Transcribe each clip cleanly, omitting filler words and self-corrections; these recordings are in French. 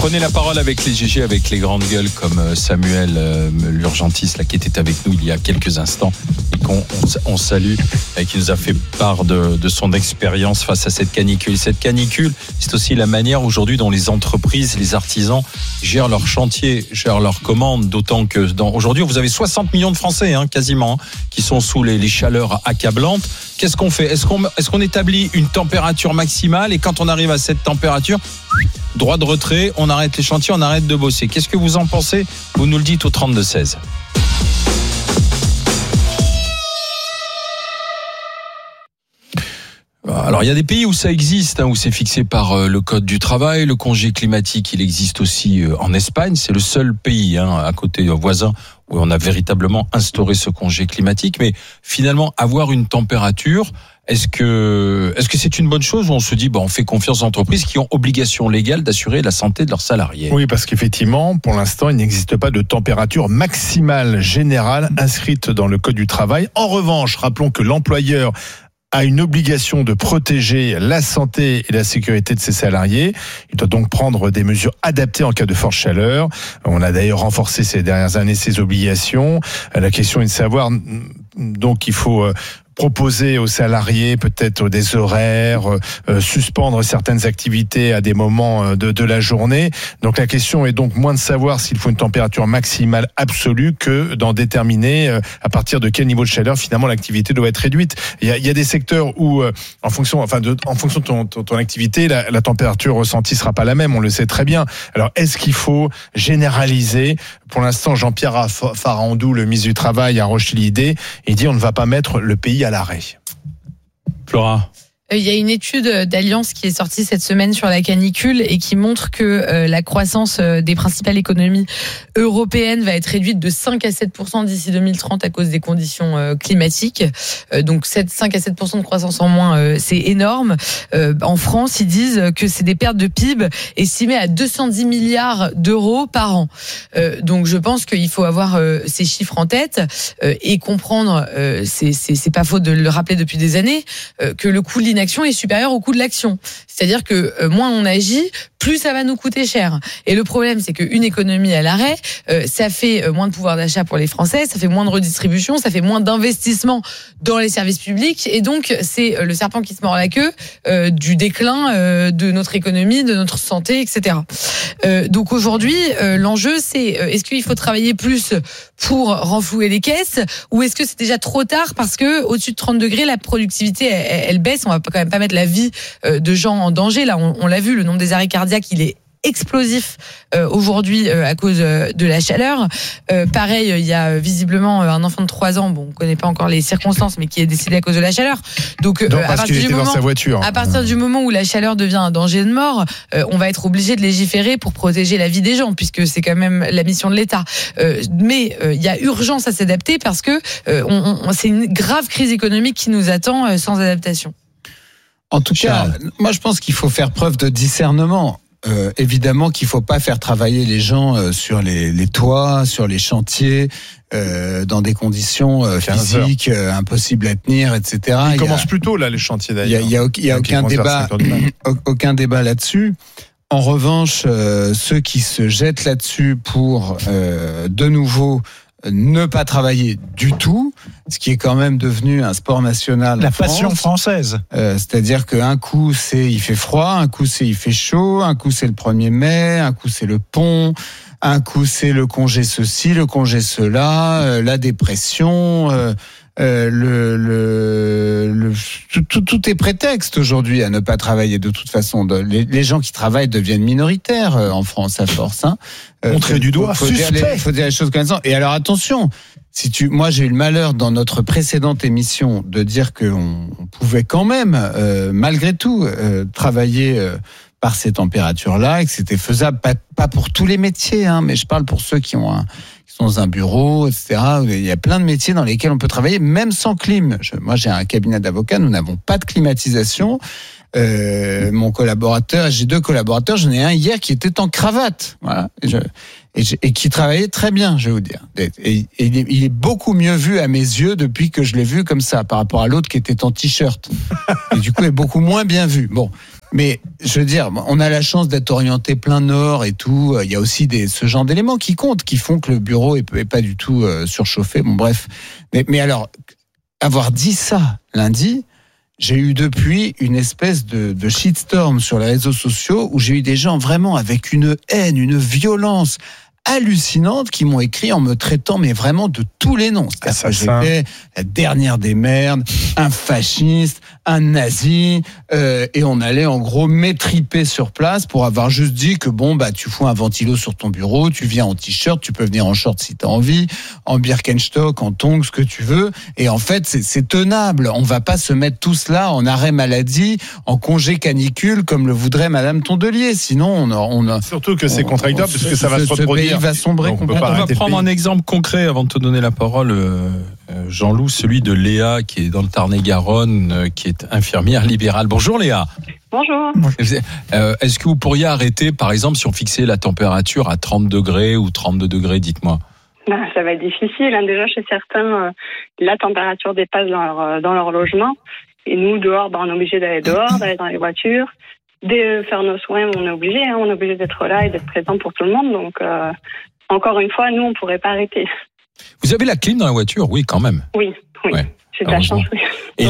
Prenez la parole avec les GG, avec les grandes gueules comme Samuel, l'urgentiste là, qui était avec nous il y a quelques instants et qu'on salue et qui nous a fait part de son expérience face à cette canicule. Cette canicule, c'est aussi la manière aujourd'hui dont les entreprises, les artisans gèrent leurs chantiers, gèrent leurs commandes, d'autant que aujourd'hui vous avez 60 millions de Français quasiment qui sont sous les chaleurs accablantes. Qu'est-ce qu'on fait ? Est-ce qu'on établit une température maximale et quand on arrive à cette température, droit de retrait, on arrête les chantiers, on arrête de bosser. Qu'est-ce que vous en pensez ? Vous nous le dites au 32-16. Alors il y a des pays où ça existe, où c'est fixé par le code du travail, le congé climatique, il existe aussi en Espagne. C'est le seul pays à côté voisin où on a véritablement instauré ce congé climatique. Mais finalement, avoir une température, est-ce que c'est une bonne chose ou on se dit on fait confiance aux entreprises qui ont obligation légale d'assurer la santé de leurs salariés ? Oui, parce qu'effectivement, pour l'instant, il n'existe pas de température maximale générale inscrite dans le code du travail. En revanche, rappelons que l'employeur a une obligation de protéger la santé et la sécurité de ses salariés. Il doit donc prendre des mesures adaptées en cas de forte chaleur. On a d'ailleurs renforcé ces dernières années ces obligations. La question est de savoir, donc il faut proposer aux salariés peut-être des horaires, suspendre certaines activités à des moments de la journée. Donc la question est donc moins de savoir s'il faut une température maximale absolue que d'en déterminer à partir de quel niveau de chaleur finalement l'activité doit être réduite. Il y a des secteurs où en fonction de ton activité, la température ressentie sera pas la même, on le sait très bien. Alors est-ce qu'il faut généraliser ? Pour l'instant, Jean-Pierre Farandou, le ministre du Travail, a rejeté l'idée. Il dit on ne va pas mettre le pays à l'arrêt. Flora. Il y a une étude d'Alliance qui est sortie cette semaine sur la canicule et qui montre que la croissance des principales économies européennes va être réduite de 5 à 7% d'ici 2030 à cause des conditions climatiques. Donc 5 à 7% de croissance en moins, c'est énorme. En France, ils disent que c'est des pertes de PIB estimées à 210 milliards d'euros par an. Donc je pense qu'il faut avoir ces chiffres en tête et comprendre, c'est pas faute de le rappeler depuis des années, que le coût de l'inaction est supérieur au coût de l'action. C'est-à-dire que moins on agit, plus ça va nous coûter cher. Et le problème, c'est qu'une économie à l'arrêt, ça fait moins de pouvoir d'achat pour les Français, ça fait moins de redistribution, ça fait moins d'investissement dans les services publics. Et donc, c'est le serpent qui se mord la queue du déclin de notre économie, de notre santé, etc. Donc aujourd'hui, l'enjeu, c'est est-ce qu'il faut travailler plus pour renflouer les caisses ou est-ce que c'est déjà trop tard parce que au-dessus de 30 degrés, la productivité, elle baisse. On va quand même pas mettre la vie de gens en danger. Là, on l'a vu, le nombre des arrêts cardiaques, il est explosif aujourd'hui à cause de la chaleur. Pareil, il y a visiblement un enfant de 3 ans, on connaît pas encore les circonstances, mais qui est décédé à cause de la chaleur. Donc parce qu'il était dans sa voiture. À partir du moment où la chaleur devient un danger de mort, on va être obligé de légiférer pour protéger la vie des gens, puisque c'est quand même la mission de l'État. Mais il y a urgence à s'adapter parce que c'est une grave crise économique qui nous attend sans adaptation. En tout cas, moi je pense qu'il faut faire preuve de discernement. Évidemment qu'il faut pas faire travailler les gens sur les toits, sur les chantiers, dans des conditions physiques impossibles à tenir, etc. Ils commencent plus tôt là les chantiers d'ailleurs. Il y a aucun débat là-dessus. En revanche, ceux qui se jettent là-dessus pour de nouveau ne pas travailler du tout, ce qui est quand même devenu un sport national. La passion française. C'est-à-dire qu'un coup, il fait froid, un coup, il fait chaud, un coup, c'est le 1er mai, un coup, c'est le pont, un coup, c'est le congé ceci, le congé cela, la dépression, tout est prétexte aujourd'hui à ne pas travailler de toute façon. Les gens qui travaillent deviennent minoritaires en France à force. Montrer du doigt, faut dire les choses comme ça. Et alors attention, moi j'ai eu le malheur dans notre précédente émission de dire qu'on pouvait quand même, malgré tout, travailler par ces températures-là et que c'était faisable, pas pour tous les métiers, mais je parle pour ceux qui sont dans un bureau, etc. Il y a plein de métiers dans lesquels on peut travailler, même sans clim. Moi, j'ai un cabinet d'avocats, nous n'avons pas de climatisation. Mon collaborateur, j'ai 2 collaborateurs, j'en ai un hier qui était en cravate, voilà, et qui travaillait très bien, je vais vous dire. Et il est beaucoup mieux vu à mes yeux depuis que je l'ai vu comme ça, par rapport à l'autre qui était en t-shirt. Et du coup, il est beaucoup moins bien vu. Bon. Mais je veux dire, on a la chance d'être orienté plein nord et tout. Il y a aussi ce genre d'éléments qui comptent, qui font que le bureau est pas du tout surchauffé. Bon, bref. Mais alors, avoir dit ça lundi, j'ai eu depuis une espèce de shitstorm sur les réseaux sociaux où j'ai eu des gens vraiment avec une haine, une violence hallucinante qui m'ont écrit en me traitant mais vraiment de tous les noms. J'étais la dernière des merdes, un fasciste, un nazi, et on allait en gros m'étriper sur place pour avoir juste dit que tu fous un ventilo sur ton bureau, tu viens en t-shirt, tu peux venir en short si t'as envie, en Birkenstock, en tongs, ce que tu veux. Et en fait, c'est tenable. On va pas se mettre tous là en arrêt maladie, en congé canicule comme le voudrait Madame Tondelier. Sinon, on a surtout que c'est contradictoire parce que ça va se reproduire. Il va sombrer complètement. On va prendre un exemple concret avant de te donner la parole, Jean-Loup, celui de Léa qui est dans le Tarn-et-Garonne, qui est infirmière libérale. Bonjour Léa. Bonjour. Est-ce que vous pourriez arrêter, par exemple, si on fixait la température à 30 degrés ou 32 degrés, dites-moi? Ça va être difficile. Déjà, chez certains, la température dépasse dans leur logement. Et nous, dehors, on est obligé d'aller dehors, d'aller dans les voitures. De faire nos soins, on est obligé d'être là et d'être présent pour tout le monde. Donc, encore une fois, nous, on pourrait pas arrêter. Vous avez la clim dans la voiture? Oui, quand même. Oui. Ouais, j'ai de la chance. Oui.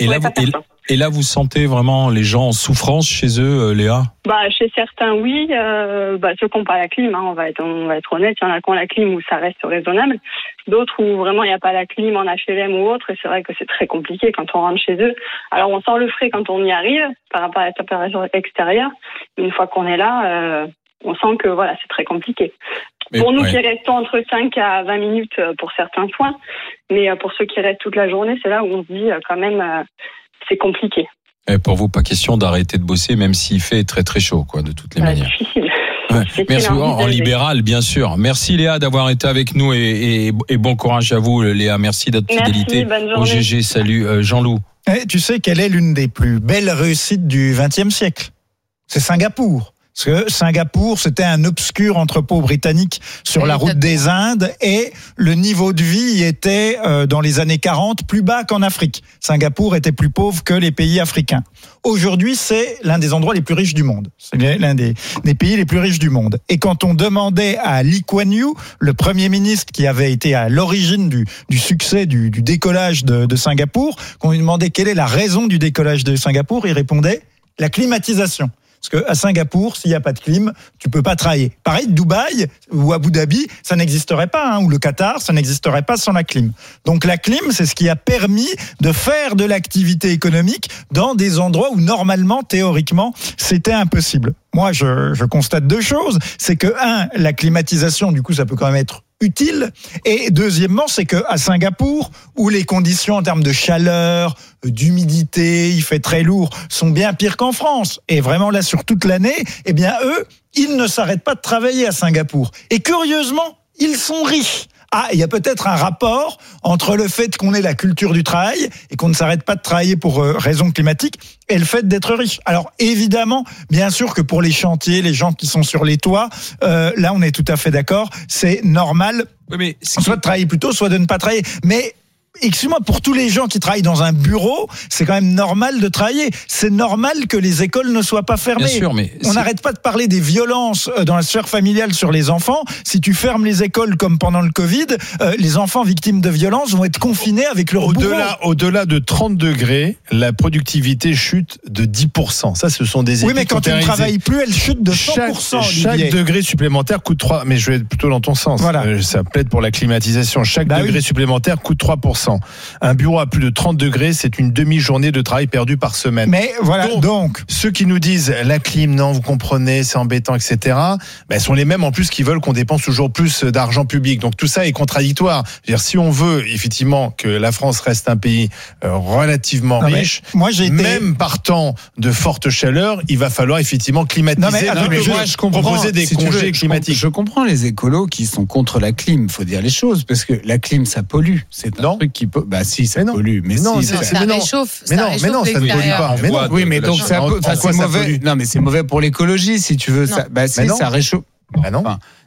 Et là, vous sentez vraiment les gens en souffrance chez eux, Léa? Chez certains, oui. Ceux qui n'ont pas la clim, on va être honnête. Il y en a qui ont la clim où ça reste raisonnable. D'autres où vraiment il n'y a pas la clim en HLM ou autre. Et c'est vrai que c'est très compliqué quand on rentre chez eux. Alors on sent le frais quand on y arrive par rapport à la température extérieure. Une fois qu'on est là, on sent que c'est très compliqué. Pour nous qui restons entre 5 à 20 minutes pour certains soins, mais pour ceux qui restent toute la journée, c'est là où on se dit quand même c'est compliqué. Et pour vous, pas question d'arrêter de bosser, même s'il fait très très chaud, de toutes les manières. Difficile. Merci en libéral, bien sûr. Merci Léa d'avoir été avec nous et bon courage à vous, Léa. Merci de votre fidélité. Au GG, salut. Jean-Loup. Tu sais quelle est l'une des plus belles réussites du XXe siècle? C'est Singapour. Parce que Singapour, c'était un obscur entrepôt britannique sur la route des Indes et le niveau de vie était, dans les années 40, plus bas qu'en Afrique. Singapour était plus pauvre que les pays africains. Aujourd'hui, c'est l'un des endroits les plus riches du monde. C'est l'un des pays les plus riches du monde. Et quand on demandait à Lee Kuan Yew, le premier ministre qui avait été à l'origine du succès du décollage de Singapour, qu'on lui demandait quelle est la raison du décollage de Singapour, il répondait la climatisation. Parce qu'à Singapour, s'il n'y a pas de clim, tu peux pas travailler. Pareil, Dubaï ou Abu Dhabi, ça n'existerait pas, ou le Qatar, ça n'existerait pas sans la clim. Donc la clim, c'est ce qui a permis de faire de l'activité économique dans des endroits où normalement, théoriquement, c'était impossible. Moi, je constate deux choses. C'est que, la climatisation, du coup, ça peut quand même être utile. Et deuxièmement, c'est que à Singapour, où les conditions en termes de chaleur, d'humidité, il fait très lourd, sont bien pires qu'en France. Et vraiment là, sur toute l'année, eux, ils ne s'arrêtent pas de travailler à Singapour. Et curieusement, ils sont riches. Il y a peut-être un rapport entre le fait qu'on ait la culture du travail et qu'on ne s'arrête pas de travailler pour raisons climatiques et le fait d'être riche. Alors évidemment, bien sûr que pour les chantiers, les gens qui sont sur les toits, là on est tout à fait d'accord, c'est normal, soit de travailler plus tôt, soit de ne pas travailler. Mais excuse-moi, pour tous les gens qui travaillent dans un bureau, c'est quand même normal de travailler. C'est normal que les écoles ne soient pas fermées. Bien sûr, mais on n'arrête pas de parler des violences dans la sphère familiale sur les enfants. Si tu fermes les écoles comme pendant le Covid, les enfants victimes de violences vont être confinés avec leur bourreau. Au-delà de 30 degrés, la productivité chute de 10%. Ça, ce sont des études. Oui, mais quand tu ne travailles plus, elle chute de 100%. Chaque degré supplémentaire coûte 3. Mais je vais plutôt dans ton sens. Voilà. Ça plaide pour la climatisation. Chaque degré supplémentaire coûte 3%. Un bureau à plus de 30 degrés, c'est une demi-journée de travail perdue par semaine. Mais voilà, donc ceux qui nous disent la clim, non, vous comprenez, c'est embêtant, etc., sont les mêmes en plus qui veulent qu'on dépense toujours plus d'argent public. Donc tout ça est contradictoire. C'est-à-dire, si on veut effectivement que la France reste un pays relativement riche, même partant de forte chaleur, il va falloir effectivement climatiser. Je comprends, proposer des congés climatiques. Je comprends les écolos qui sont contre la clim. Faut dire les choses, parce que la clim, ça pollue. C'est un truc qui peut. Si, ça pollue, mais ça réchauffe. Mais non, ça ne pollue pas. Mais non, oui, mais donc c'est mauvais. Non, mais c'est mauvais pour l'écologie, si tu veux. Ça réchauffe. Non.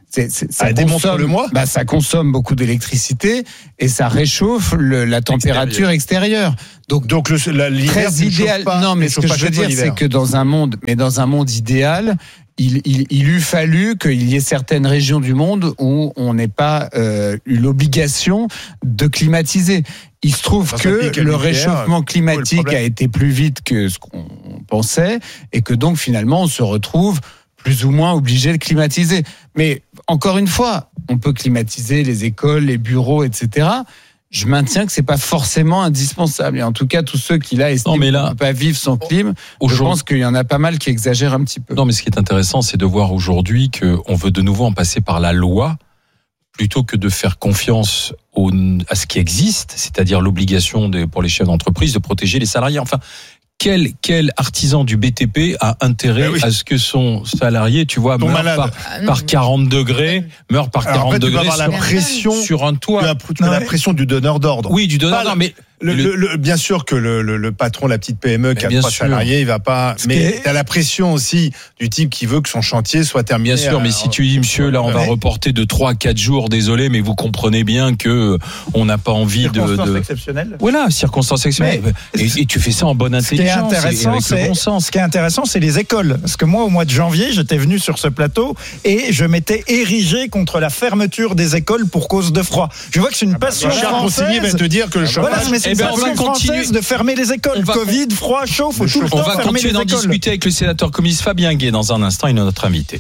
Ça démontre-le-moi. Ça consomme beaucoup d'électricité et ça réchauffe la température extérieure. Donc l'hiver, très tu ne chauffes idéal. pas, Non, mais ce que je veux dire, c'est que dans un monde idéal, il eût fallu qu'il y ait certaines régions du monde où on n'ait pas eu l'obligation de climatiser. Il se trouve que le réchauffement climatique a été plus vite que ce qu'on pensait et que donc finalement on se retrouve plus ou moins obligé de climatiser. Mais encore une fois, on peut climatiser les écoles, les bureaux, etc. Je maintiens que c'est pas forcément indispensable. Et en tout cas, tous ceux qui estiment qu'on ne peut pas vivre sans clim, je pense qu'il y en a pas mal qui exagèrent un petit peu. Non, mais ce qui est intéressant, c'est de voir aujourd'hui qu'on veut de nouveau en passer par la loi plutôt que de faire confiance à ce qui existe, c'est-à-dire l'obligation pour les chefs d'entreprise de protéger les salariés. Enfin, quel artisan du BTP a intérêt à ce que son salarié, tu vois, meure par 40 degrés, meurt par 40 degrés tu vas avoir la pression sur un toit. Tu as la pression du donneur d'ordre. Oui, du donneur d'ordre, mais bien sûr que le patron, la petite PME qui a 3 salariés, il va pas. Mais tu as la pression aussi du type qui veut que son chantier soit terminé. Bien sûr, mais si tu dis, monsieur, là, on va reporter de 3 à 4 jours, désolé, mais vous comprenez bien que on n'a pas envie circonstances exceptionnelles. Voilà, circonstances exceptionnelles. Et tu fais ça en bonne intelligence. Ce qui est intéressant, c'est les écoles. Parce que moi, au mois de janvier, j'étais venu sur ce plateau et je m'étais érigé contre la fermeture des écoles pour cause de froid. Je vois que c'est une passion française. Conseiller va te dire que le chômage. C'est une passion française de fermer les écoles. Covid, froid, chaud, faut tout le temps fermer les écoles. On va continuer d'en discuter avec le sénateur communiste Fabien Gay dans un instant. Il est notre invité.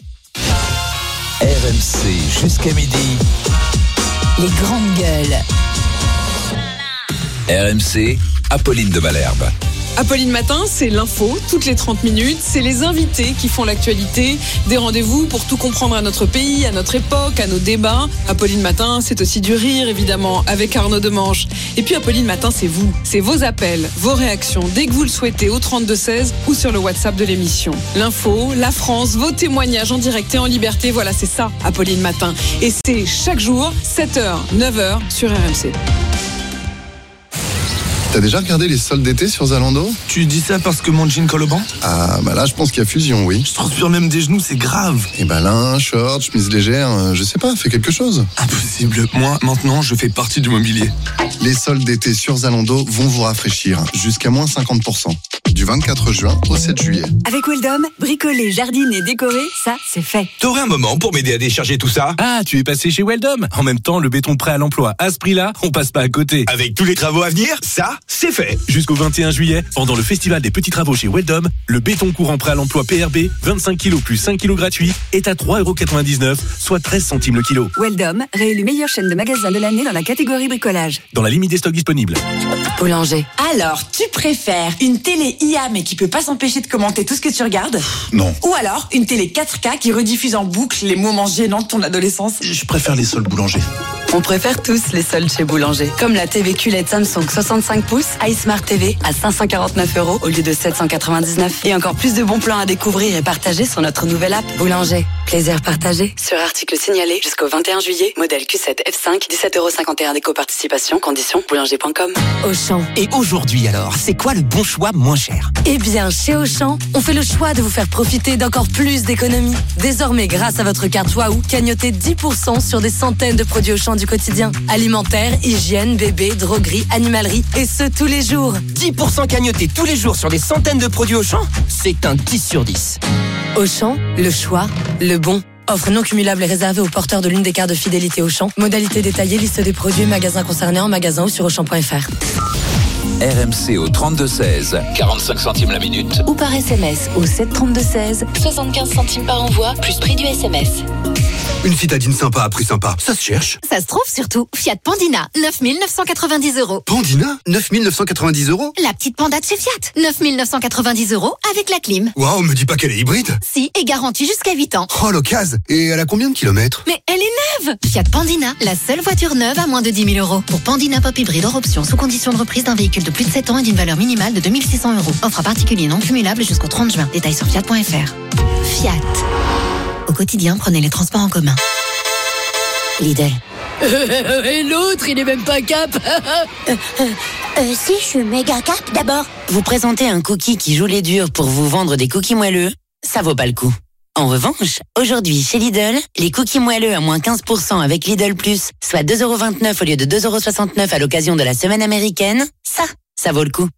RMC jusqu'à midi. Les grandes gueules. RMC, Apolline de Malherbe. Apolline Matin, c'est l'info, toutes les 30 minutes. C'est les invités qui font l'actualité. Des rendez-vous pour tout comprendre à notre pays, à notre époque, à nos débats. Apolline Matin, c'est aussi du rire, évidemment, avec Arnaud Demanche. Et puis Apolline Matin, c'est vous. C'est vos appels, vos réactions, dès que vous le souhaitez, au 32-16 ou sur le WhatsApp de l'émission. L'info, la France, vos témoignages en direct et en liberté. Voilà, c'est ça, Apolline Matin. Et c'est chaque jour, 7h, 9h sur RMC. T'as déjà regardé les soldes d'été sur Zalando ? Tu dis ça parce que mon jean colle au banc ? Ah, bah là, je pense qu'il y a fusion, oui. Je transpire même des genoux, c'est grave. Et bah là, short, chemise légère, je sais pas, fais quelque chose. Impossible. Moi, maintenant, je fais partie du mobilier. Les soldes d'été sur Zalando vont vous rafraîchir, jusqu'à moins 50%. Du 24 juin au 7 juillet. Avec Weldom, bricoler, jardiner, décorer, ça, c'est fait. T'aurais un moment pour m'aider à décharger tout ça ? Ah, tu es passé chez Weldom ? En même temps, le béton prêt à l'emploi, à ce prix-là, on passe pas à côté. Avec tous les travaux à venir, ça, c'est fait. Jusqu'au 21 juillet, pendant le festival des petits travaux chez Weldom, le béton courant prêt à l'emploi PRB, 25 kg plus 5 kg gratuits, est à 3,99 €, soit 13 centimes le kilo. Weldom, réélu meilleure chaîne de magasins de l'année dans la catégorie bricolage. Dans la limite des stocks disponibles. Boulanger. Alors, tu préfères une télé IA mais qui peut pas s'empêcher de commenter tout ce que tu regardes ? Non. Ou alors une télé 4K qui rediffuse en boucle les moments gênants de ton adolescence ? Je préfère les soldes Boulanger. On préfère tous les soldes chez Boulanger. Comme la TV QLED Samsung 65 pouces, iSmart TV à 549 € au lieu de 799. Et encore plus de bons plans à découvrir et partager sur notre nouvelle app. Boulanger. Plaisir partagé. Sur article signalé jusqu'au 21 juillet. Modèle Q7 F5, 17,51 € d'éco-participation. Conditions boulanger.com. Auchan. Et aujourd'hui alors, c'est quoi le bon choix moins cher ? Eh bien, chez Auchan, on fait le choix de vous faire profiter d'encore plus d'économies. Désormais, grâce à votre carte Waouh, cagnotez 10% sur des centaines de produits Auchan du quotidien. Alimentaire, hygiène, bébé, droguerie, animalerie, et ce tous les jours. 10% cagnotés tous les jours sur des centaines de produits Auchan ? C'est un 10 sur 10. Auchan, le choix, le bon. Offre non cumulable et réservée aux porteurs de l'une des cartes de fidélité Auchan. Modalité détaillée, liste des produits et magasins concernés en magasin ou sur Auchan.fr. RMC au 32-16, 45 centimes la minute. Ou par SMS au 732-16, 75 centimes par envoi, plus prix du SMS. Une citadine sympa à prix sympa, ça se cherche. Ça se trouve surtout. Fiat Pandina, 9 990 €. Pandina, 9 990 €. La petite panda de chez Fiat, 9 990 € avec la clim. Waouh, me dis pas qu'elle est hybride. Si, et garantie jusqu'à 8 ans. Oh, l'occasion. Et elle a combien de kilomètres ? Mais elle est neuve. Fiat Pandina, la seule voiture neuve à moins de 10 000 €. Pour Pandina Pop Hybride hors option, sous condition de reprise d'un véhicule de plus de 7 ans et d'une valeur minimale de 2 600 €. Offre à particulier non cumulable jusqu'au 30 juin. Détails sur Fiat.fr. Fiat. Au quotidien, prenez les transports en commun. Lidl. Et l'autre, il est même pas cap. Si, je suis méga cap d'abord. Vous présentez un cookie qui joue les durs pour vous vendre des cookies moelleux, ça vaut pas le coup. En revanche, aujourd'hui chez Lidl, les cookies moelleux à moins 15% avec Lidl Plus, soit 2,29 € au lieu de 2,69 € à l'occasion de la semaine américaine, ça vaut le coup.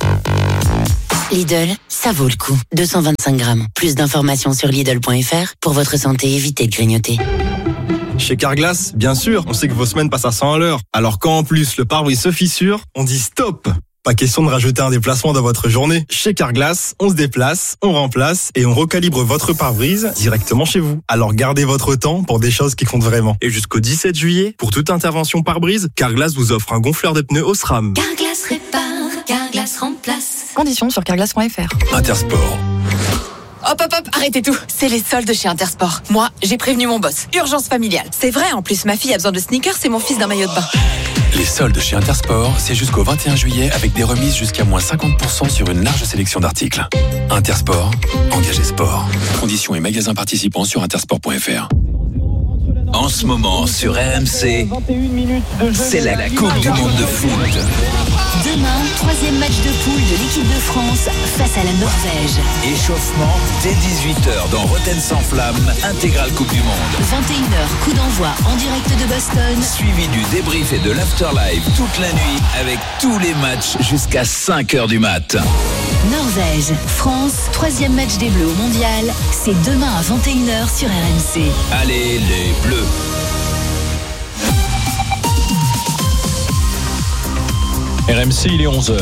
Lidl, ça vaut le coup. 225 grammes. Plus d'informations sur Lidl.fr. Pour votre santé, évitez de grignoter. Chez Carglass, bien sûr, on sait que vos semaines passent à 100 à l'heure. Alors quand en plus le pare-brise se fissure, on dit stop. Pas question de rajouter un déplacement dans votre journée. Chez Carglass, on se déplace, on remplace et on recalibre votre pare-brise directement chez vous. Alors gardez votre temps pour des choses qui comptent vraiment. Et jusqu'au 17 juillet, pour toute intervention pare-brise, Carglass vous offre un gonfleur de pneus Osram. Carglass répare, Carglass remplace. Conditions sur carglass.fr. Intersport. Hop, arrêtez tout. C'est les soldes chez Intersport. Moi, j'ai prévenu mon boss. Urgence familiale. C'est vrai, en plus, ma fille a besoin de sneakers et mon fils d'un maillot de bain. Les soldes chez Intersport, c'est jusqu'au 21 juillet avec des remises jusqu'à moins 50% sur une large sélection d'articles. Intersport, engagé sport. Conditions et magasins participants sur intersport.fr. En ce moment, sur RMC, c'est la Coupe du Monde de foot. Demain, 3e match de poule de l'équipe de France face à la Norvège. Échauffement dès 18h dans Rotten sans flamme, intégrale Coupe du Monde. 21h, coup d'envoi en direct de Boston. Suivi du débrief et de l'afterlife toute la nuit avec tous les matchs jusqu'à 5h du mat. Norvège, France, 3e match des Bleus au Mondial. C'est demain à 21h sur RMC. Allez les Bleus. RMC, il est 11h.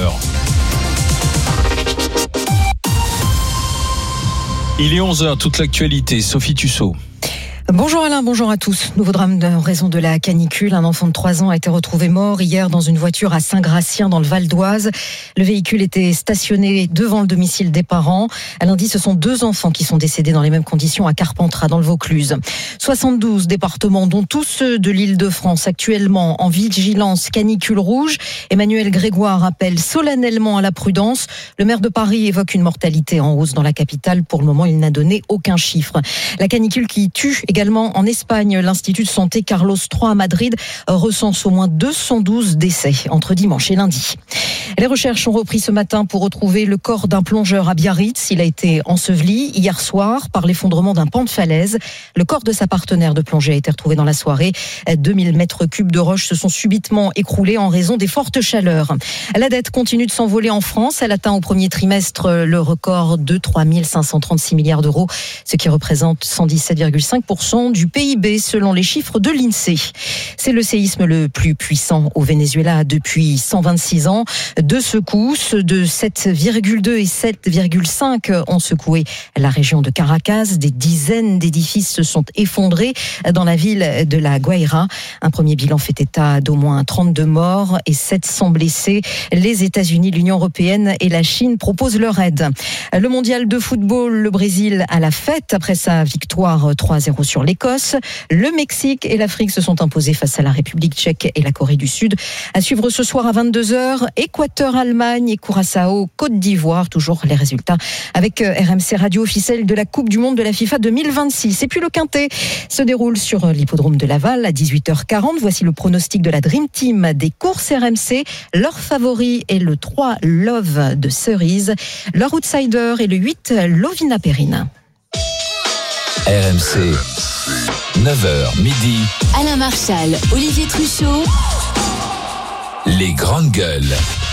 Il est 11h, toute l'actualité. Sophie Tussaud. Bonjour Alain, bonjour à tous. Nouveau drame en raison de la canicule. Un enfant de 3 ans a été retrouvé mort hier dans une voiture à Saint-Gratien dans le Val d'Oise. Le véhicule était stationné devant le domicile des parents. À lundi, ce sont 2 enfants qui sont décédés dans les mêmes conditions à Carpentras dans le Vaucluse. 72 départements, dont tous ceux de l'Île-de-France, actuellement en vigilance canicule rouge. Emmanuel Grégoire appelle solennellement à la prudence. Le maire de Paris évoque une mortalité en hausse dans la capitale. Pour le moment, il n'a donné aucun chiffre. La canicule qui tue également en Espagne. L'Institut de santé Carlos III à Madrid recense au moins 212 décès entre dimanche et lundi. Les recherches ont repris ce matin pour retrouver le corps d'un plongeur à Biarritz. Il a été enseveli hier soir par l'effondrement d'un pan de falaise. Le corps de sa partenaire de plongée a été retrouvé dans la soirée. 2000 mètres cubes de roches se sont subitement écroulés en raison des fortes chaleurs. La dette continue de s'envoler en France. Elle atteint au premier trimestre le record de 3 536 milliards d'euros, ce qui représente 117,5% du PIB selon les chiffres de l'INSEE. C'est le séisme le plus puissant au Venezuela depuis 126 ans. 2 secousses de 7,2 et 7,5 ont secoué la région de Caracas. Des dizaines d'édifices se sont effondrés dans la ville de La Guaira. Un premier bilan fait état d'au moins 32 morts et 700 blessés. Les États-Unis, l'Union européenne et la Chine proposent leur aide. Le mondial de football, le Brésil à la fête après sa victoire 3-0 sur l'Écosse. Le Mexique et l'Afrique se sont imposés face à la République tchèque et la Corée du Sud. À suivre ce soir à 22h, Équateur, Allemagne et Curaçao, Côte d'Ivoire. Toujours les résultats avec RMC Radio officielle de la Coupe du Monde de la FIFA 2026. Et puis le Quintet se déroule sur l'hippodrome de Laval à 18h40. Voici le pronostic de la Dream Team des courses RMC. Leur favori est le 3 Love de Cerise. Leur outsider est le 8 Lovina Perrine. RMC, 9h midi. Alain Marchal, Olivier Truchot. Les grandes gueules.